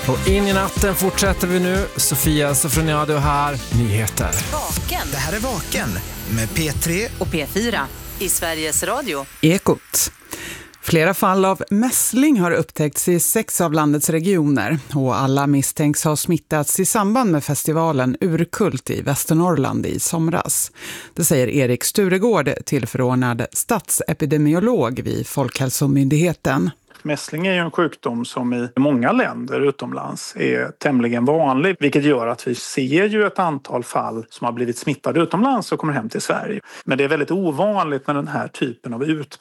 Och in i natten fortsätter vi nu. Sofia Sofroniado här. Nyheter. Vaken. Det här är Vaken med P3 och P4 i Sveriges Radio. Ekot. Flera fall av mässling har upptäckts i 6 av landets regioner och alla misstänks ha smittats i samband med festivalen Urkult i Västernorrland i somras. Det säger Erik Sturegård, tillförordnad statsepidemiolog vid Folkhälsomyndigheten. Mässling är ju en sjukdom som i många länder utomlands är tämligen vanlig, vilket gör att vi ser ju ett antal fall som har blivit smittade utomlands och kommer hem till Sverige. Men det är väldigt ovanligt med den här typen av utbrott